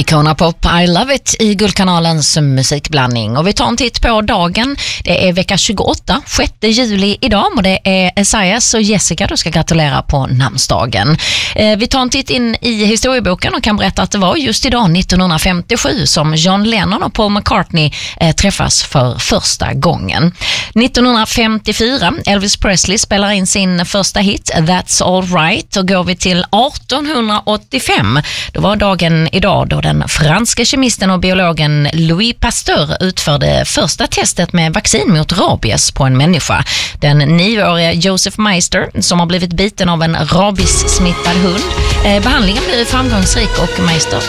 Icona Pop, I Love It i Guldkanalens musikblandning. Och vi tar en titt på dagen. Det är vecka 28, 6 juli idag. Och det är Esaias och Jessica du ska gratulera på namnsdagen. Vi tar en titt in i historieboken och kan berätta att det var just idag 1957 som John Lennon och Paul McCartney träffas för första gången. 1954, Elvis Presley spelar in sin första hit That's All Right. Och går vi till 1885, då var dagen idag då den franska kemisten och biologen Louis Pasteur utförde första testet med vaccin mot rabies på en människa. Den 9-åriga Joseph Meister som har blivit biten av en rabies-smittad hund. Behandlingen blev framgångsrik och Meister